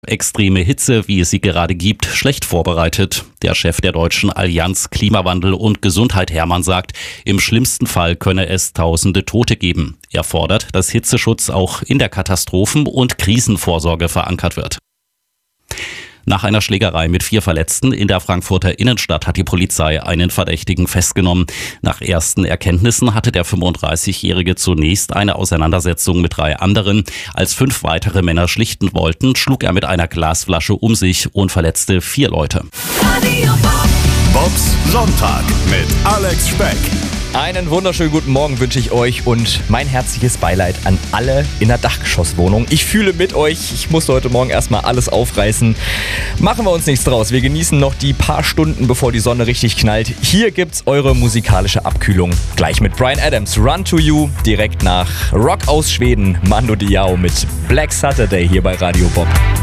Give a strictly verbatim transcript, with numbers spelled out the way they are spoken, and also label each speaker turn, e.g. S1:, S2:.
S1: Extreme Hitze, wie es sie gerade gibt, schlecht vorbereitet. Der Chef der Deutschen Allianz Klimawandel und Gesundheit Hermann sagt, im schlimmsten Fall könne es tausende Tote geben. Er fordert, dass Hitzeschutz auch in der Katastrophen- und Krisenvorsorge verankert wird. Nach einer Schlägerei mit vier Verletzten in der Frankfurter Innenstadt hat die Polizei einen Verdächtigen festgenommen. Nach ersten Erkenntnissen hatte der fünfunddreißigjährige zunächst eine Auseinandersetzung mit drei anderen. Als fünf weitere Männer schlichten wollten, schlug er mit einer Glasflasche um sich und verletzte vier Leute.
S2: Bobs Sonntag mit Alex Speck.
S3: Einen wunderschönen guten Morgen wünsche ich euch und mein herzliches Beileid an alle in der Dachgeschosswohnung. Ich fühle mit euch, ich musste heute Morgen erstmal alles aufreißen. Machen wir uns nichts draus, wir genießen noch die paar Stunden, bevor die Sonne richtig knallt. Hier gibt's eure musikalische Abkühlung. Gleich mit Bryan Adams, Run to You, direkt nach Rock aus Schweden, Mando Diao mit Black Saturday hier bei Radio Bob.